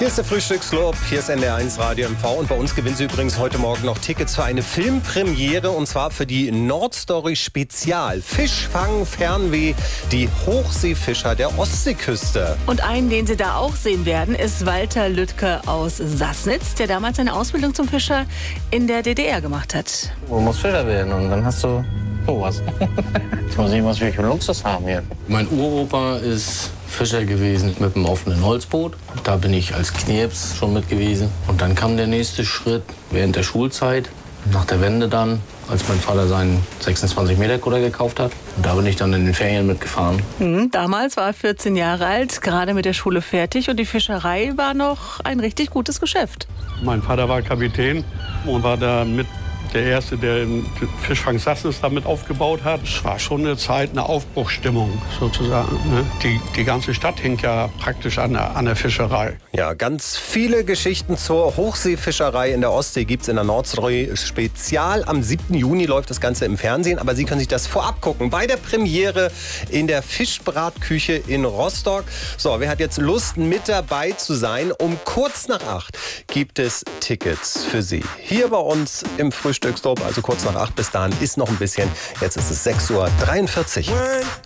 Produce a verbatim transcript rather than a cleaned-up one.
Hier ist der Frühstückslob, hier ist N D R eins Radio M V und bei uns gewinnen Sie übrigens heute Morgen noch Tickets für eine Filmpremiere und zwar für die Nordstory Spezial. Fischfang Fernweh, die Hochseefischer der Ostseeküste. Und einen, den Sie da auch sehen werden, ist Walter Lüttke aus Sassnitz, der damals eine Ausbildung zum Fischer in der D D R gemacht hat. Du musst Fischer werden und dann hast du sowas. Jetzt mal sehen, was wir für Luxus haben hier. Mein Uropa ist Fischer gewesen mit einem offenen Holzboot. Da bin ich als Knirps schon mit gewesen. Und dann kam der nächste Schritt während der Schulzeit, nach der Wende dann, als mein Vater seinen sechsundzwanzig Meter Kutter gekauft hat. Und da bin ich dann in den Ferien mitgefahren. Mhm, damals war er vierzehn Jahre alt, gerade mit der Schule fertig und die Fischerei war noch ein richtig gutes Geschäft. Mein Vater war Kapitän und war da mit der Erste, der den Fischfang Sassnitz damit aufgebaut hat. Es war schon eine Zeit, eine Aufbruchsstimmung sozusagen. Ne? Die, die ganze Stadt hing ja praktisch an der, an der Fischerei. Ja, ganz viele Geschichten zur Hochseefischerei in der Ostsee gibt es in der Nordstory Spezial. Am siebten Juni läuft das Ganze im Fernsehen, aber Sie können sich das vorab gucken bei der Premiere in der Fischbratküche in Rostock. So, wer hat jetzt Lust, mit dabei zu sein? Um kurz nach acht gibt es Tickets für Sie. Hier bei uns im Frühstücksstop, also kurz nach acht. Bis dahin ist noch ein bisschen. Jetzt ist es sechs Uhr dreiundvierzig.